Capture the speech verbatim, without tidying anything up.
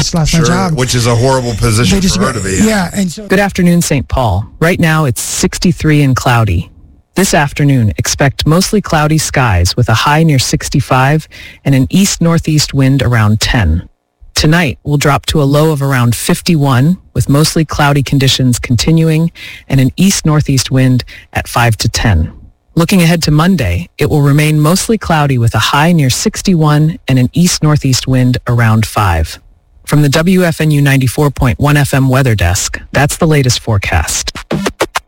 just lost sure, my job. Which is a horrible position just, for her to be in. Yeah. And so, Good afternoon, Saint Paul. Right now it's sixty-three and cloudy. This afternoon, expect mostly cloudy skies with a high near sixty-five and an east-northeast wind around ten. Tonight, we'll drop to a low of around fifty-one with mostly cloudy conditions continuing and an east-northeast wind at five to ten. Looking ahead to Monday, it will remain mostly cloudy with a high near sixty-one and an east-northeast wind around five. From the W F N U ninety-four point one F M Weather Desk, that's the latest forecast.